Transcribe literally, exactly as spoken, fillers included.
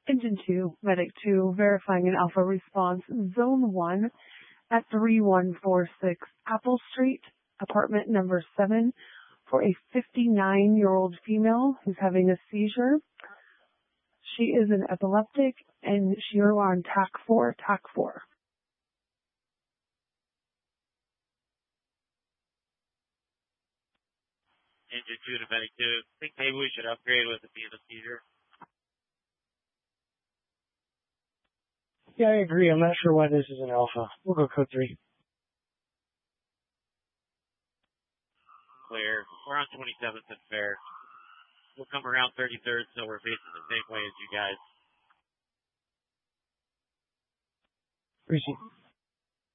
Engine two, Medic two, verifying an alpha response, Zone one at three one four six Apple Street, apartment number seven, for a fifty-nine-year-old female who's having a seizure. She is an epileptic, and she are on T A C four, T A C four. Engine two to Medic two. Think maybe we should upgrade with it being a seizure. Yeah, I agree. I'm not sure why this is an alpha. We'll go code three. Clear. We're on twenty-seventh and Fair. We'll come around thirty-third, so we're facing the same way as you guys. Appreciate it.